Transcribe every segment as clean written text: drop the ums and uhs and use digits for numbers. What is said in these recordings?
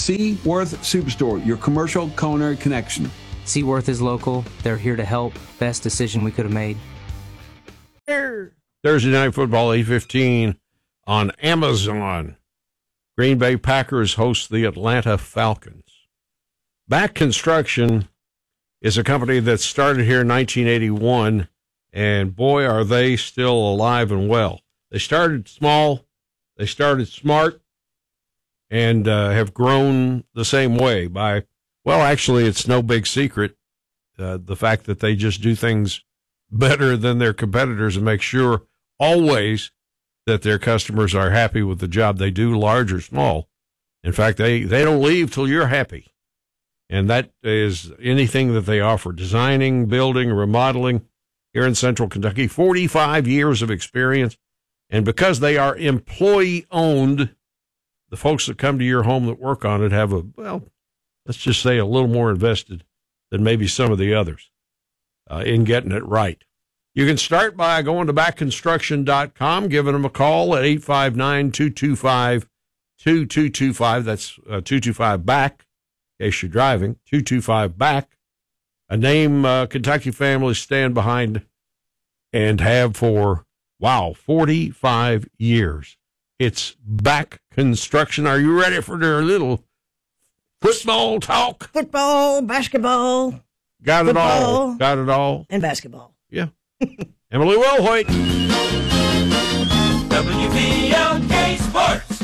Seaworth Superstore, your commercial culinary connection. Seaworth is local. They're here to help. Best decision we could have made. Thursday Night Football, 8:15 on Amazon. Green Bay Packers host the Atlanta Falcons. Back Construction is a company that started here in 1981, and boy, are they still alive and well. They started small, they started smart, and have grown the same way by, well, actually, it's no big secret, the fact that they just do things better than their competitors and make sure always that their customers are happy with the job they do, large or small. In fact, they don't leave till you're happy. And that is anything that they offer, designing, building, remodeling here in Central Kentucky, 45 years of experience. And because they are employee-owned, the folks that come to your home that work on it have let's just say a little more invested than maybe some of the others in getting it right. You can start by going to backconstruction.com, giving them a call at 859-225-2225. That's 225-BACK, in case you're driving, 225-BACK. A name Kentucky families stand behind and have for, 45 years. It's Back Construction. Are you ready for their little football talk? Football, basketball. Got it all. Got it all. And basketball. Yeah. Emily Wilhoit. WVLK Sports.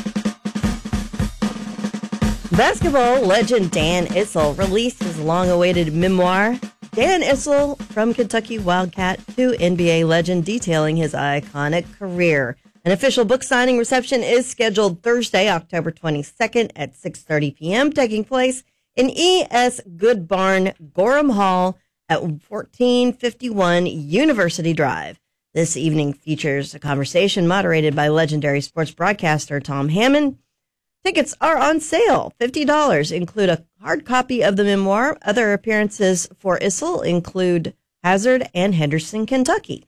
Basketball legend Dan Issel released his long-awaited memoir, Dan Issel from Kentucky Wildcat to NBA legend, detailing his iconic career. An official book signing reception is scheduled Thursday, October 22nd at 6:30 p.m., taking place in E.S. Goodbarn Gorham Hall at 1451 University Drive. This evening features a conversation moderated by legendary sports broadcaster Tom Hammond. Tickets are on sale, $50, include a hard copy of the memoir. Other appearances for Issel include Hazard and Henderson, Kentucky.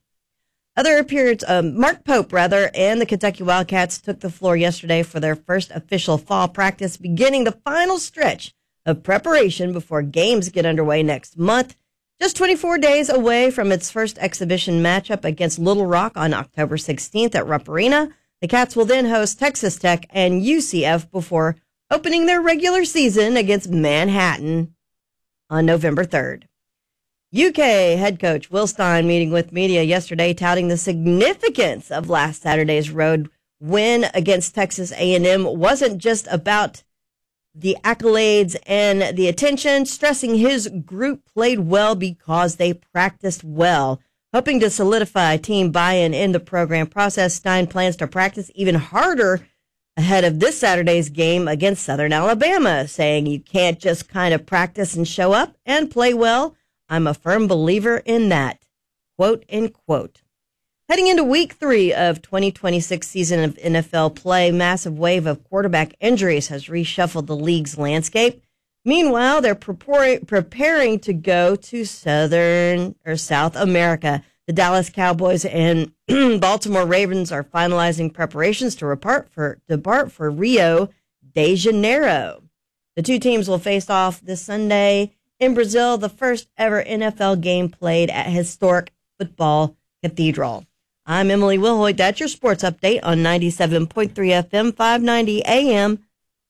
Mark Pope, and the Kentucky Wildcats took the floor yesterday for their first official fall practice, beginning the final stretch of preparation before games get underway next month. Just 24 days away from its first exhibition matchup against Little Rock on October 16th at Rupp Arena, the Cats will then host Texas Tech and UCF before opening their regular season against Manhattan on November 3rd. UK head coach Will Stein meeting with media yesterday, touting the significance of last Saturday's road win against Texas A&M wasn't just about the accolades and the attention, stressing his group played well because they practiced well. Hoping to solidify team buy-in in the program process, Stein plans to practice even harder ahead of this Saturday's game against Southern Alabama, saying you can't just kind of practice and show up and play well. I'm a firm believer in that. Quote, end quote. Heading into week 3 of 2026 season of NFL play, massive wave of quarterback injuries has reshuffled the league's landscape. Meanwhile, they're preparing to go to South America. The Dallas Cowboys and Baltimore Ravens are finalizing preparations to depart for Rio de Janeiro. The two teams will face off this Sunday in Brazil, the first ever NFL game played at historic Football Cathedral. I'm Emily Wilhoit. That's your sports update on 97.3 FM, 590 AM,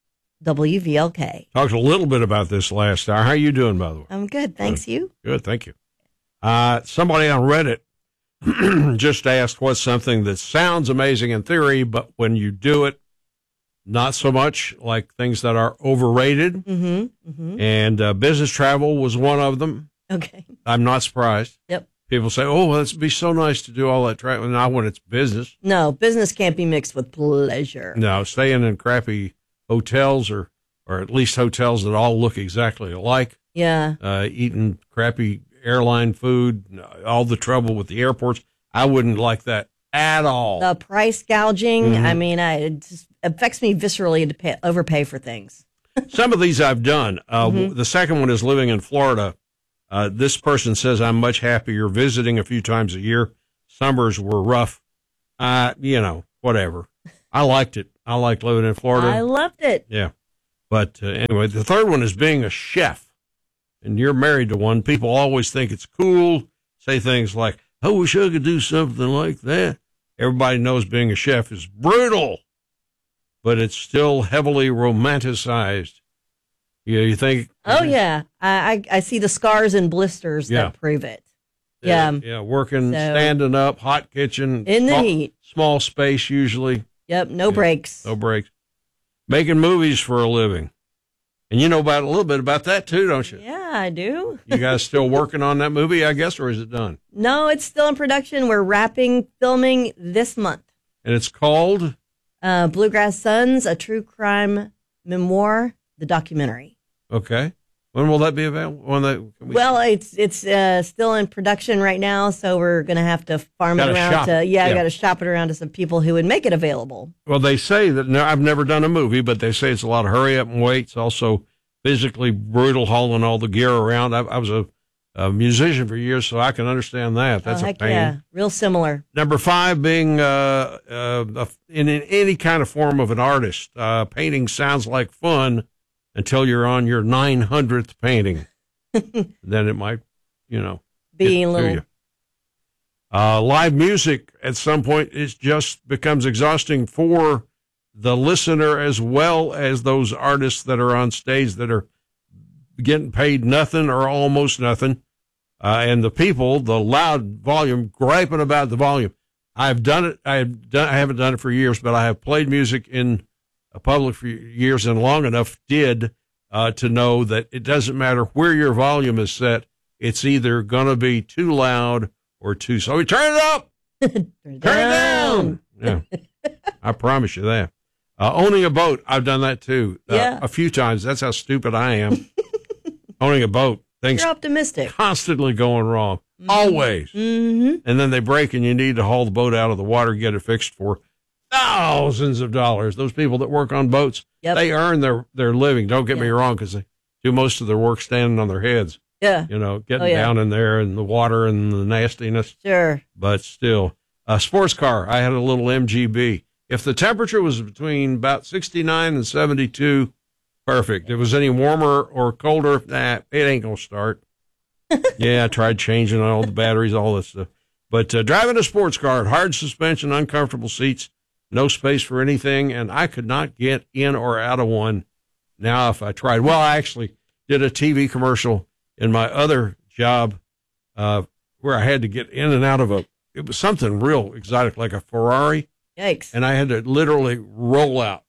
WVLK. Talked a little bit about this last hour. How are you doing, by the way? I'm good. Thanks, good. you? Good, thank you. Somebody on Reddit just asked what's something that sounds amazing in theory, but when you do it, not so much, like things that are overrated. Mm-hmm. Mm-hmm. And business travel was one of them. Okay. I'm not surprised. Yep. People say, oh, well, it'd be so nice to do all that travel. Not when it's business. No, business can't be mixed with pleasure. No, staying in crappy hotels or at least hotels that all look exactly alike. Yeah. Eating crappy airline food, all the trouble with the airports. I wouldn't like that at all. The price gouging, Mm-hmm. I mean, it just affects me viscerally to overpay for things. Some of these I've done. The second one is living in Florida. This person says, I'm much happier visiting a few times a year. Summers were rough. Whatever. I liked it. I liked living in Florida. I loved it. Yeah. But anyway, the third one is being a chef. And you're married to one. People always think it's cool, say things like, I wish I could do something like that. Everybody knows being a chef is brutal, but it's still heavily romanticized. You think? Oh, yeah. I see the scars and blisters that prove it. Yeah. Yeah, working, standing up, hot kitchen. In the heat. Small space usually. Yep, no breaks. No breaks. Making movies for a living. And you know about a little bit about that too, don't you? Yeah, I do. You guys still working on that movie, I guess, or is it done? No, it's still in production. We're wrapping filming this month. And it's called? Bluegrass Sons, a true crime memoir, the documentary. Okay. When will that be available? Well, it's still in production right now, so we're going to have to farm it around to, I got to shop it around to some people who would make it available. Well, they say that, I've never done a movie, but they say it's a lot of hurry up and wait. It's also physically brutal hauling all the gear around. I was a musician for years, so I can understand that. That's a pain. Yeah, real similar. Number 5, being in any kind of form of an artist. Painting sounds like fun until you're on your 900th painting. Then it might, be a little. Live music at some point, it just becomes exhausting for the listener as well as those artists that are on stage that are getting paid nothing or almost nothing. And the people, the loud volume, griping about the volume. I've done it. I haven't done it for years, but I have played music in public for years and long enough to know that it doesn't matter where your volume is set. It's either going to be too loud or too, so turn it up, turn it down. Yeah. I promise you that. Owning a boat. I've done that too. A few times. That's how stupid I am. Owning a boat. Things You're optimistic. Constantly going wrong. Always. Mm-hmm. And then they break and you need to haul the boat out of the water, get it fixed for thousands of dollars. Those people that work on boats, they earn their living. Don't get me wrong, because they do most of their work standing on their heads. Yeah. Getting down in there and the water and the nastiness. Sure. But still. A sports car. I had a little MGB. If the temperature was between about 69 and 72, perfect. If it was any warmer or colder, it ain't going to start. I tried changing all the batteries, all this stuff. But driving a sports car, hard suspension, uncomfortable seats, no space for anything, and I could not get in or out of one now if I tried. Well, I actually did a TV commercial in my other job where I had to get in and out of it was something real exotic, like a Ferrari. Yikes. And I had to literally roll out.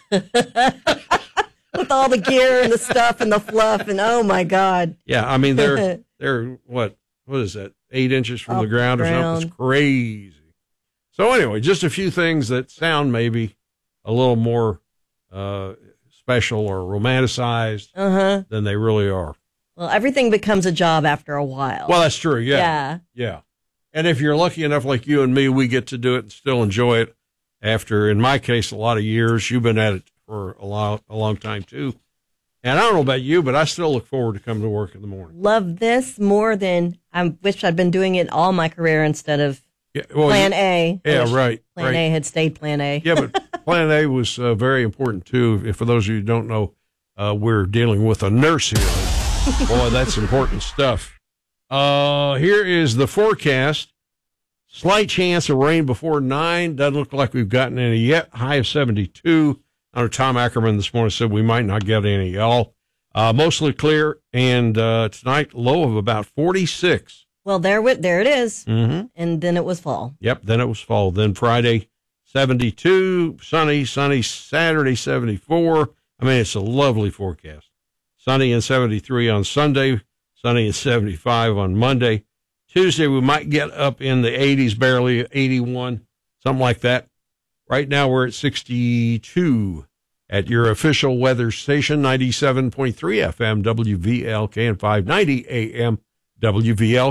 With all the gear and the stuff and the fluff, and oh my God. Yeah, I mean, they're what is that, 8 inches from the ground or something? It's crazy. So anyway, just a few things that sound maybe a little more special or romanticized than they really are. Well, everything becomes a job after a while. Well, that's true. Yeah. And if you're lucky enough, like you and me, we get to do it and still enjoy it after, in my case, a lot of years. You've been at it for a long time too. And I don't know about you, but I still look forward to coming to work in the morning. Love this more than I wish I'd been doing it all my career instead of Plan A. Yeah, right. Plan A had stayed Plan A. Yeah, but Plan A was very important too. If for those of you who don't know, we're dealing with a nurse here. Boy, that's important stuff. Here is the forecast. Slight chance of rain before 9. Doesn't look like we've gotten any yet. High of 72. I know Tom Ackerman this morning said we might not get any at all. Mostly clear, and tonight low of about 46. Well, there it is. Mm-hmm. And then it was fall. Yep, then it was fall. Then Friday, 72, sunny, Saturday, 74. I mean, it's a lovely forecast. Sunny and 73 on Sunday, sunny and 75 on Monday. Tuesday, we might get up in the 80s, barely 81, something like that. Right now, we're at 62 at your official weather station, 97.3 FM, WVLK, and 590 AM, WVLK.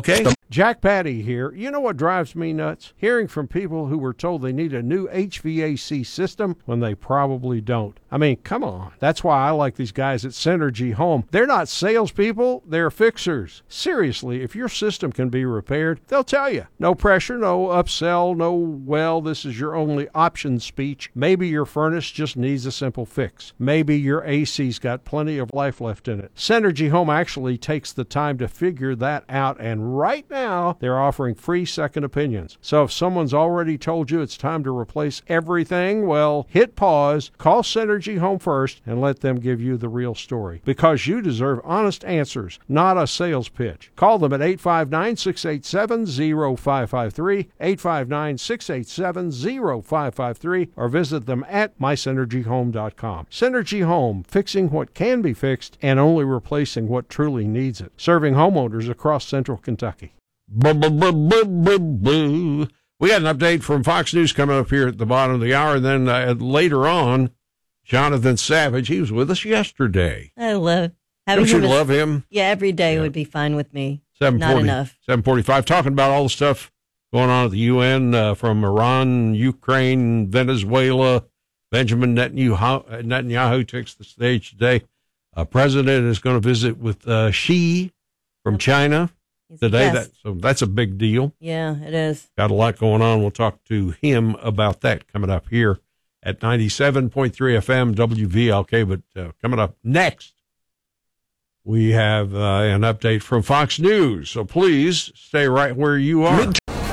Jack Patty here. You know what drives me nuts? Hearing from people who were told they need a new HVAC system when they probably don't. I mean, come on. That's why I like these guys at Synergy Home. They're not salespeople, they're fixers. Seriously, if your system can be repaired, they'll tell you. No pressure, no upsell, no, well, this is your only option speech. Maybe your furnace just needs a simple fix. Maybe your AC's got plenty of life left in it. Synergy Home actually takes the time to figure that out, and right now, they're offering free second opinions. So if someone's already told you it's time to replace everything, well, hit pause, call Synergy Home first, and let them give you the real story. Because you deserve honest answers, not a sales pitch. Call them at 859-687-0553, 859-687-0553, or visit them at mysynergyhome.com. Synergy Home, fixing what can be fixed and only replacing what truly needs it. Serving homeowners across central Kentucky. We got an update from Fox News coming up here at the bottom of the hour, and then later on, Jonathan Savage. He was with us yesterday. I love having him. Don't you love him? Yeah, every day would be fine with me. Not enough. 7:45, talking about all the stuff going on at the UN from Iran, Ukraine, Venezuela. Benjamin Netanyahu takes the stage today. President is going to visit with Xi from China today. So that's a big deal. Yeah, it is. Got a lot going on. We'll talk to him about that coming up here at 97.3 FM WVLK. But coming up next, we have an update from Fox News. So please stay right where you are.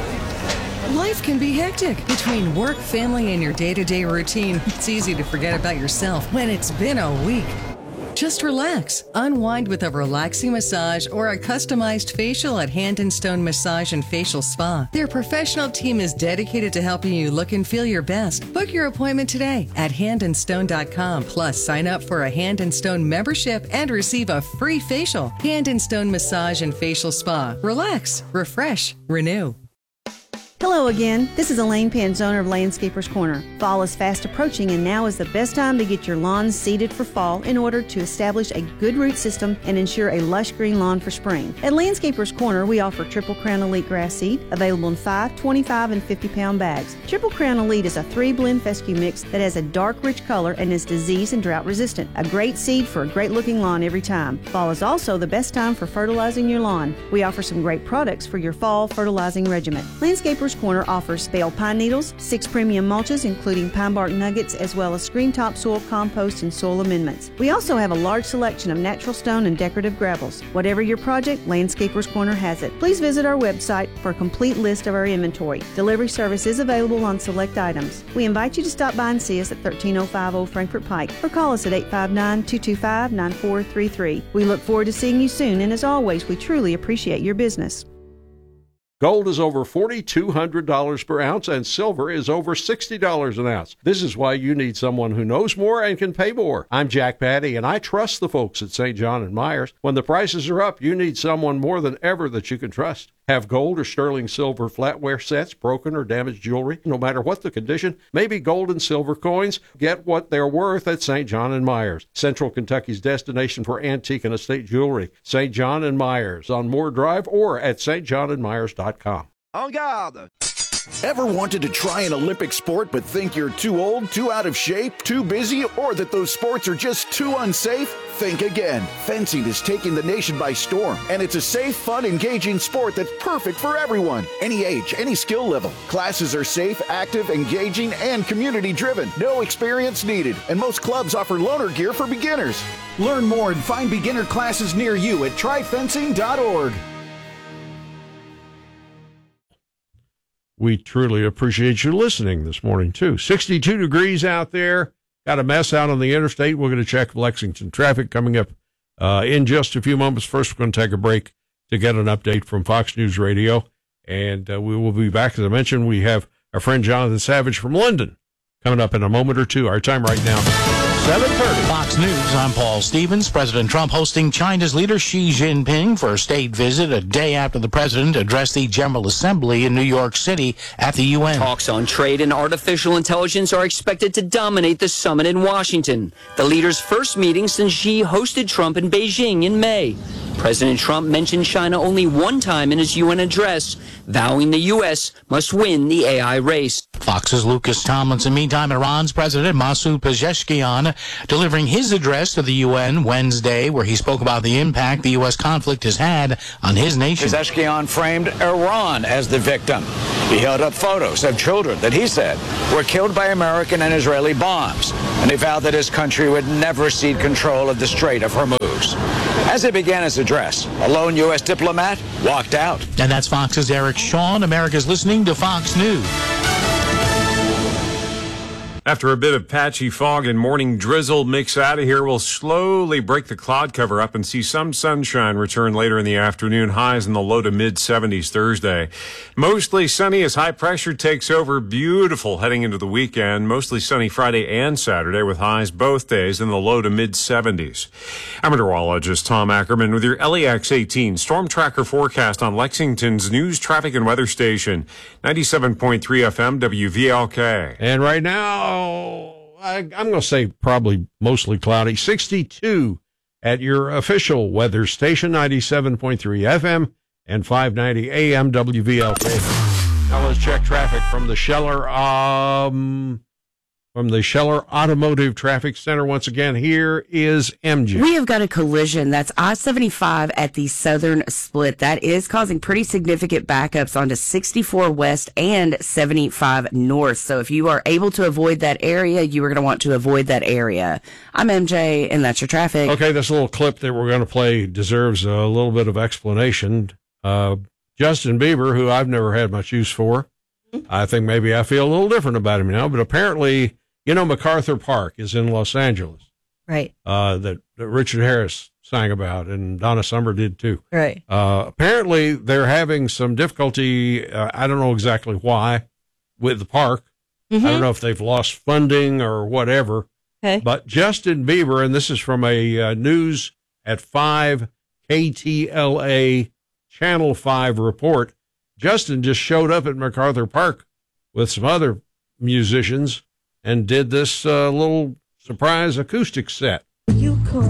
Life can be hectic. Between work, family, and your day-to-day routine, it's easy to forget about yourself when it's been a week. Just relax. Unwind with a relaxing massage or a customized facial at Hand & Stone Massage and Facial Spa. Their professional team is dedicated to helping you look and feel your best. Book your appointment today at handandstone.com. Plus, sign up for a Hand & Stone membership and receive a free facial. Hand & Stone Massage and Facial Spa. Relax, refresh, renew. Hello again. This is Elaine Pence, owner of Landscapers Corner. Fall is fast approaching, and now is the best time to get your lawns seeded for fall in order to establish a good root system and ensure a lush green lawn for spring. At Landscapers Corner, we offer Triple Crown Elite grass seed, available in 5, 25, and 50-pound bags. Triple Crown Elite is a 3-blend fescue mix that has a dark, rich color and is disease and drought resistant. A great seed for a great-looking lawn every time. Fall is also the best time for fertilizing your lawn. We offer some great products for your fall fertilizing regimen. Landscapers Corner offers bale pine needles, 6 premium mulches including pine bark nuggets, as well as screen top soil compost and soil amendments. We also have a large selection of natural stone and decorative gravels. Whatever your project, Landscapers Corner has it. Please visit our website for a complete list of our inventory. Delivery service is available on select items. We invite you to stop by and see us at 13050 Old Frankfort Pike or call us at 859-225-9433. We look forward to seeing you soon, and as always, we truly appreciate your business. Gold is over $4,200 per ounce, and silver is over $60 an ounce. This is why you need someone who knows more and can pay more. I'm Jack Patty, and I trust the folks at St. John & Myers. When the prices are up, you need someone more than ever that you can trust. Have gold or sterling silver flatware sets, broken or damaged jewelry, no matter what the condition, maybe gold and silver coins, get what they're worth at St. John & Myers, Central Kentucky's destination for antique and estate jewelry. St. John & Myers on Moore Drive or at stjohnandmyers.com. En garde! Ever wanted to try an Olympic sport but think you're too old, too out of shape, too busy, or that those sports are just too unsafe? Think again. Fencing is taking the nation by storm, and it's a safe, fun, engaging sport that's perfect for everyone. Any age, any skill level. Classes are safe, active, engaging, and community-driven. No experience needed, and most clubs offer loaner gear for beginners. Learn more and find beginner classes near you at tryfencing.org. We truly appreciate you listening this morning, too. 62 degrees out there. Got a mess out on the interstate. We're going to check Lexington traffic coming up in just a few moments. First, we're going to take a break to get an update from Fox News Radio. And we will be back. As I mentioned, we have our friend Jonathan Savage from London coming up in a moment or two. Our time right now, 7:30. Fox News, I'm Paul Stevens. President Trump hosting China's leader Xi Jinping for a state visit a day after the president addressed the General Assembly in New York City at the UN. Talks on trade and artificial intelligence are expected to dominate the summit in Washington, the leaders' first meeting since Xi hosted Trump in Beijing in May. President Trump mentioned China only one time in his UN address, vowing the U.S. must win the AI race. Fox's Lucas Tomlinson. Meantime, Iran's President Masoud Pezeshkian delivering his address to the UN Wednesday, where he spoke about the impact the U.S. conflict has had on his nation. Pezeshkian framed Iran as the victim. He held up photos of children that he said were killed by American and Israeli bombs, and he vowed that his country would never cede control of the Strait of Hormuz. As he began his address, a lone U.S. diplomat walked out. And that's Fox's Eric Shawn. America's listening to Fox News. After a bit of patchy fog and morning drizzle mix out of here, we'll slowly break the cloud cover up and see some sunshine return later in the afternoon. Highs in the low to mid 70s Thursday. Mostly sunny as high pressure takes over. Beautiful heading into the weekend. Mostly sunny Friday and Saturday with highs both days in the low to mid 70s. I'm meteorologist Tom Ackerman with your LEX 18 Storm Tracker forecast on Lexington's news, traffic, and weather station, 97.3 FM WVLK. And right now, I'm going to say probably mostly cloudy. 62 at your official weather station, 97.3 FM and 590 AM WVLK. Now let's check traffic from the Scheller Automotive Traffic Center. Once again, here is MJ. We have got a collision. That's I-75 at the southern split. That is causing pretty significant backups onto 64 West and 75 North. So if you are able to avoid that area, you are going to want to avoid that area. I'm MJ, and that's your traffic. Okay, this little clip that we're going to play deserves a little bit of explanation. Justin Bieber, who I've never had much use for, I think maybe I feel a little different about him now, but apparently, you know, MacArthur Park is in Los Angeles. Right. That Richard Harris sang about, and Donna Summer did too. Right. Apparently, they're having some difficulty, I don't know exactly why, with the park. I don't know if they've lost funding or whatever. Okay. But Justin Bieber, and this is from a News at 5 KTLA Channel 5 report, Justin just showed up at MacArthur Park with some other musicians and did this little surprise acoustic set. You call,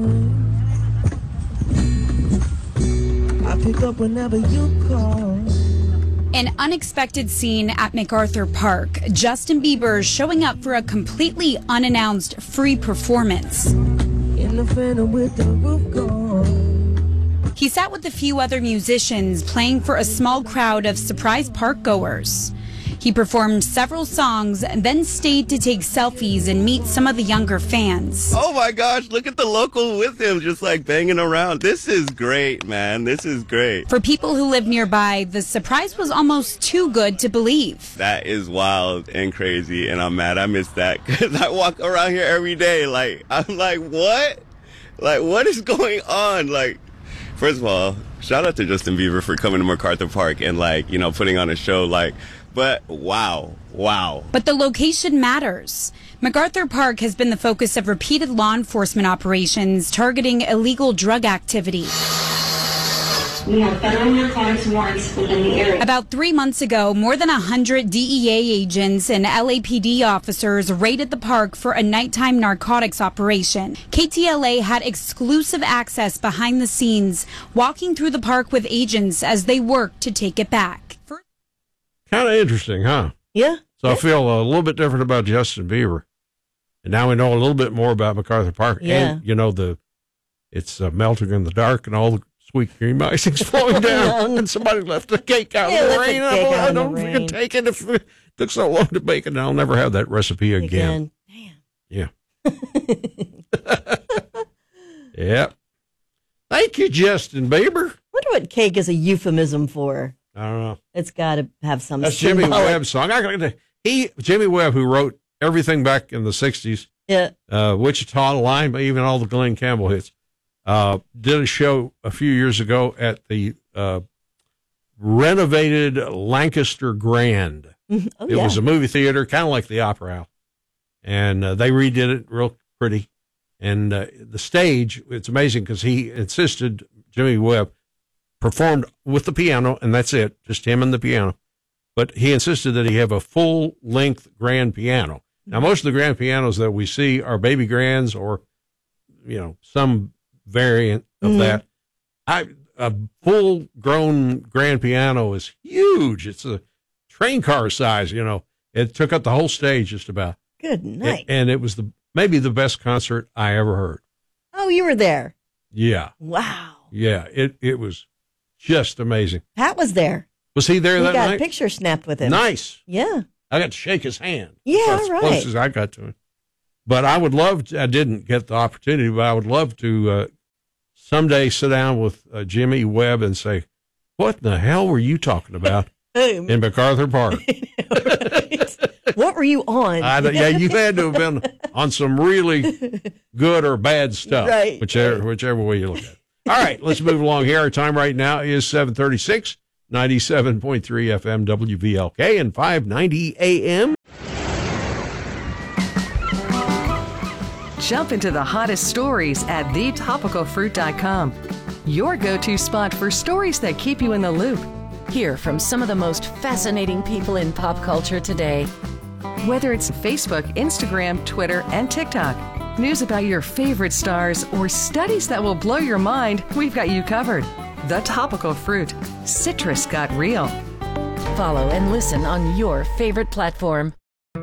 I pick up whenever you call. An unexpected scene at MacArthur Park. Justin Bieber showing up for a completely unannounced free performance. In the phantom with the roof gone. He sat with a few other musicians playing for a small crowd of surprise park goers. He performed several songs and then stayed to take selfies and meet some of the younger fans. Oh my gosh, look at the local with him just like banging around. This is great, man. This is great. For people who live nearby, the surprise was almost too good to believe. That is wild and crazy, and I'm mad I missed that because I walk around here every day. Like, I'm like, what? Like, what is going on? Like, first of all, shout out to Justin Bieber for coming to MacArthur Park and, like, you know, putting on a show. Like, but wow. But the location matters. MacArthur Park has been the focus of repeated law enforcement operations targeting illegal drug activity. We have federal narcotics warrants within the area. About 3 months ago, more than 100 DEA agents and LAPD officers raided the park for a nighttime narcotics operation. KTLA had exclusive access behind the scenes, walking through the park with agents as they worked to take it back. Kind of interesting, huh? Yeah. So I feel a little bit different about Justin Bieber. And now we know a little bit more about MacArthur Park. Yeah. And, you know, it's melting in the dark and all the sweet cream icing's flowing down. And somebody left the cake out in the rain. I don't freaking take it. If it took so long to bake it, I'll never have that recipe again. Damn. Yeah. Yep. Thank you, Justin Bieber. Wonder what cake is a euphemism for. I don't know. It's got to have some. That's Jimmy Webb's song. Jimmy Webb, who wrote everything back in the 60s. Yeah. Wichita Line, but even all the Glenn Campbell hits. Did a show a few years ago at the renovated Lancaster Grand. It was a movie theater, kind of like the Opera House. And they redid it real pretty. And the stage, it's amazing because he insisted, Jimmy Webb, performed with the piano, and that's it, just him and the piano. But he insisted that he have a full-length grand piano. Now, most of the grand pianos that we see are baby grands or, you know, some variant of that. A full-grown grand piano is huge. It's a train car size, you know. It took up the whole stage just about. Good night. And it was maybe the best concert I ever heard. Oh, you were there. Yeah. Wow. Yeah, it was just amazing. Pat was there. Was he there that night? We got a picture snapped with him. Nice. Yeah. I got to shake his hand. Yeah, That's as close as I got to him. But I would love to, I didn't get the opportunity, but I would love to someday sit down with Jimmy Webb and say, what in the hell were you talking about in MacArthur Park? What were you on? Yeah, you had to have been on some really good or bad stuff, right, whichever way you look at it. All right, let's move along here. Our time right now is 7:36, 97.3 FM WVLK and 590 AM. Jump into the hottest stories at thetopicalfruit.com. Your go-to spot for stories that keep you in the loop. Hear from some of the most fascinating people in pop culture today. Whether it's Facebook, Instagram, Twitter, and TikTok, news about your favorite stars, or studies that will blow your mind, we've got you covered. The Topical Fruit. Citrus got real. Follow and listen on your favorite platform.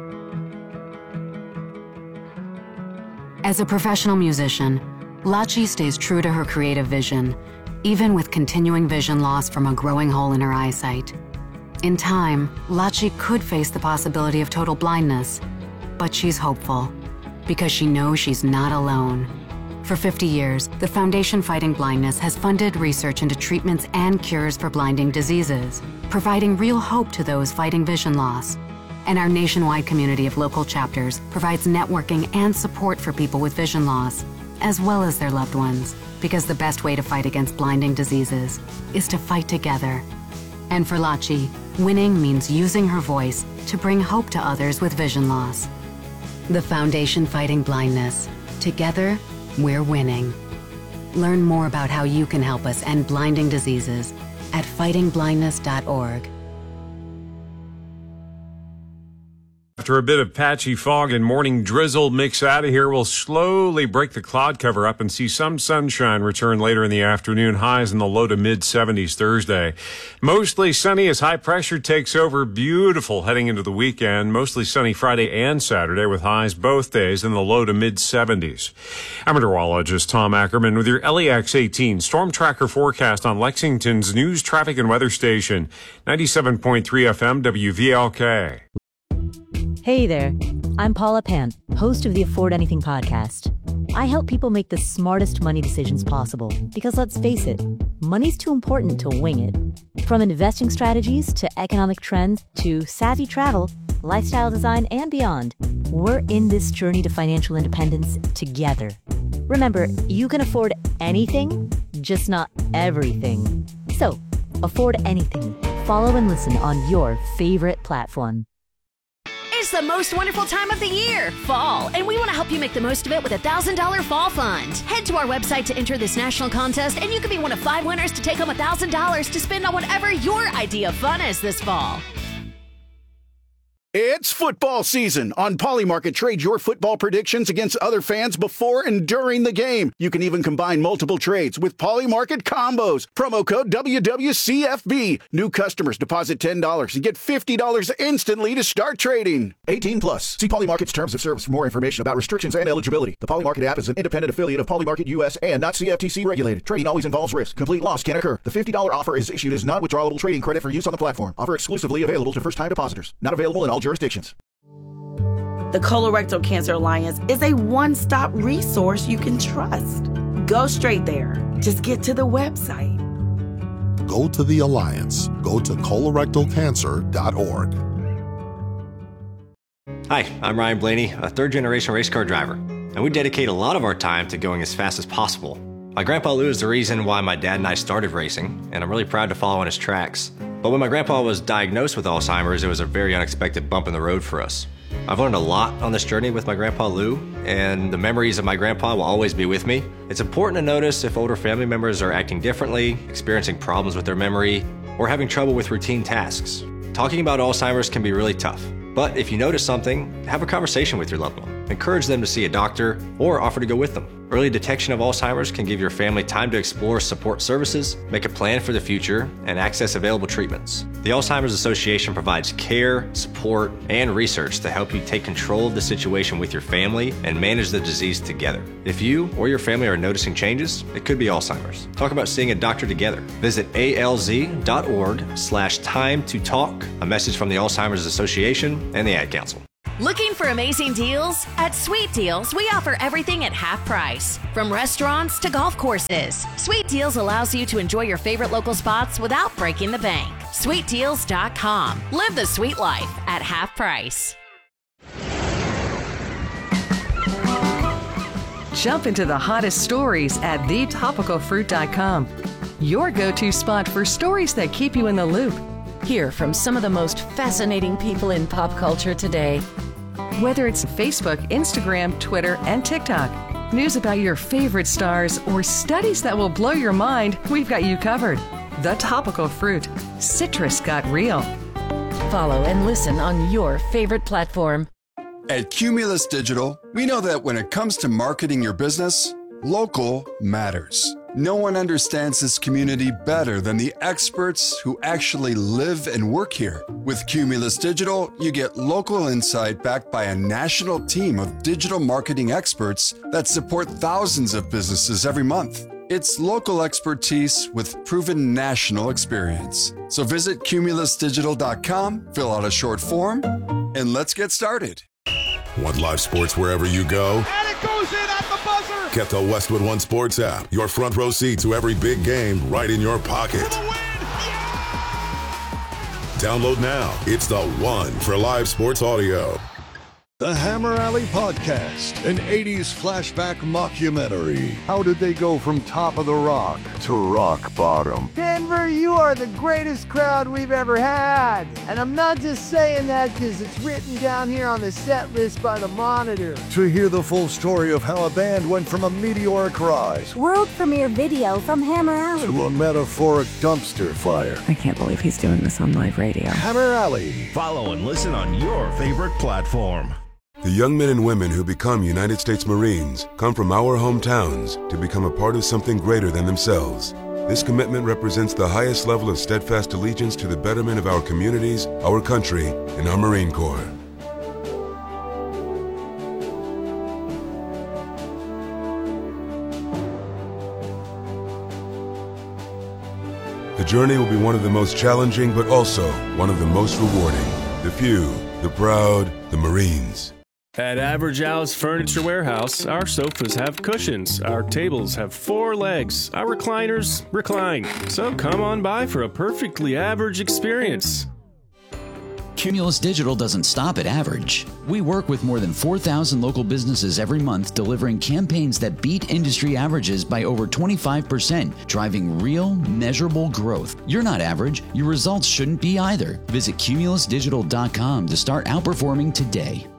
As a professional musician, Lachi stays true to her creative vision, even with continuing vision loss from a growing hole in her eyesight. In time, Lachi could face the possibility of total blindness, but she's hopeful because she knows she's not alone. For 50 years, the Foundation Fighting Blindness has funded research into treatments and cures for blinding diseases, providing real hope to those fighting vision loss. And our nationwide community of local chapters provides networking and support for people with vision loss, as well as their loved ones, because the best way to fight against blinding diseases is to fight together. And for Lachi, winning means using her voice to bring hope to others with vision loss. The Foundation Fighting Blindness. Together, we're winning. Learn more about how you can help us end blinding diseases at fightingblindness.org. After a bit of patchy fog and morning drizzle mix out of here, we'll slowly break the cloud cover up and see some sunshine return later in the afternoon. Highs in the low to mid 70s Thursday. Mostly sunny as high pressure takes over. Beautiful heading into the weekend. Mostly sunny Friday and Saturday with highs both days in the low to mid 70s. I'm meteorologist Tom Ackerman with your LEX 18 Storm Tracker forecast on Lexington's news, traffic, and weather station, 97.3 FM WVLK. Hey there, I'm Paula Pan, host of the Afford Anything podcast. I help people make the smartest money decisions possible because let's face it, money's too important to wing it. From investing strategies to economic trends to savvy travel, lifestyle design, and beyond, we're in this journey to financial independence together. Remember, you can afford anything, just not everything. So, afford anything. Follow and listen on your favorite platform. It's the most wonderful time of the year, fall, and we want to help you make the most of it with a $1,000 fall fund. Head to our website to enter this national contest, and you could be one of 5 winners to take home $1,000 to spend on whatever your idea of fun is this fall. It's football season. On Polymarket, trade your football predictions against other fans before and during the game. You can even combine multiple trades with Polymarket combos. Promo code WWCFB. New customers deposit $10 and get $50 instantly to start trading. 18 plus. See Polymarket's terms of service for more information about restrictions and eligibility. The Polymarket app is an independent affiliate of Polymarket US and not CFTC regulated. Trading always involves risk. Complete loss can occur. The $50 offer is issued as non-withdrawable trading credit for use on the platform. Offer exclusively available to first-time depositors. Not available in all jurisdictions. The Colorectal Cancer Alliance is a one-stop resource you can trust. Go straight there. Just get to the website. Go to the Alliance. Go to colorectalcancer.org. Hi, I'm Ryan Blaney, a third-generation race car driver, and we dedicate a lot of our time to going as fast as possible. My grandpa Lou is the reason why my dad and I started racing, and I'm really proud to follow in his tracks. But when my grandpa was diagnosed with Alzheimer's, it was a very unexpected bump in the road for us. I've learned a lot on this journey with my grandpa Lou, and the memories of my grandpa will always be with me. It's important to notice if older family members are acting differently, experiencing problems with their memory, or having trouble with routine tasks. Talking about Alzheimer's can be really tough, but if you notice something, have a conversation with your loved one. encourage them to see a doctor, or offer to go with them. Early detection of Alzheimer's can give your family time to explore support services, make a plan for the future, and access available treatments. The Alzheimer's Association provides care, support, and research to help you take control of the situation with your family and manage the disease together. If you or your family are noticing changes, it could be Alzheimer's. Talk about seeing a doctor together. Visit alz.org/time to talk. A message from the Alzheimer's Association and the Ad Council. Looking for amazing deals? At Sweet Deals, we offer everything at half price. From restaurants to golf courses, Sweet Deals allows you to enjoy your favorite local spots without breaking the bank. SweetDeals.com. Live the sweet life at half price. Jump into the hottest stories at thetopicalfruit.com. Your go-to spot for stories that keep you in the loop. Hear from some of the most fascinating people in pop culture today. Whether it's Facebook, Instagram, Twitter, and TikTok, news about your favorite stars, or studies that will blow your mind, we've got you covered. The Topical Fruit. Citrus got real. Follow and listen on your favorite platform. At Cumulus Digital, we know that when it comes to marketing your business, local matters. No one understands this community better than the experts who actually live and work here. With Cumulus Digital, you get local insight backed by a national team of digital marketing experts that support thousands of businesses every month. It's local expertise with proven national experience. So visit cumulusdigital.com, fill out a short form, and let's get started. Want live sports wherever you go? And it goes in at the buzzer! Get the Westwood One Sports app. Your front row seat to every big game right in your pocket. For the win! Yeah! Download now. It's the one for live sports audio. The Hammer Alley Podcast, an 80s flashback mockumentary. How did they go from top of the rock to rock bottom? Denver, you are the greatest crowd we've ever had. And I'm not just saying that because it's written down here on the set list by the Monitor. To hear the full story of how a band went from a meteoric rise, world premiere video from Hammer Alley, to a metaphoric dumpster fire. I can't believe he's doing this on live radio. Hammer Alley. Follow and listen on your favorite platform. The young men and women who become United States Marines come from our hometowns to become a part of something greater than themselves. This commitment represents the highest level of steadfast allegiance to the betterment of our communities, our country, and our Marine Corps. The journey will be one of the most challenging, but also one of the most rewarding. The few, the proud, the Marines. At Average Al's Furniture Warehouse, our sofas have cushions, our tables have 4 legs, our recliners recline. So come on by for a perfectly average experience. Cumulus Digital doesn't stop at average. We work with more than 4,000 local businesses every month, delivering campaigns that beat industry averages by over 25%, driving real, measurable growth. You're not average. Your results shouldn't be either. Visit cumulusdigital.com to start outperforming today.